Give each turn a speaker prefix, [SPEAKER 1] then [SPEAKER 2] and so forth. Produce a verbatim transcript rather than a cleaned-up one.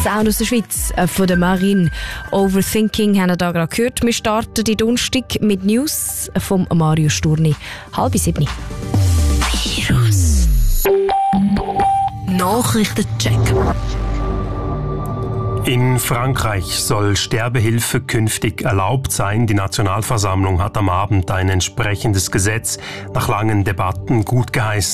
[SPEAKER 1] Sound aus der Schweiz äh, von der Marine. Overthinking haben wir da gerade gehört. Wir starten die Donnerstag mit News von Mario Sturni. Halb sieben. Virus. Nachrichtencheck.
[SPEAKER 2] In Frankreich soll Sterbehilfe künftig erlaubt sein. Die Nationalversammlung hat am Abend ein entsprechendes Gesetz nach langen Debatten gutgeheißen.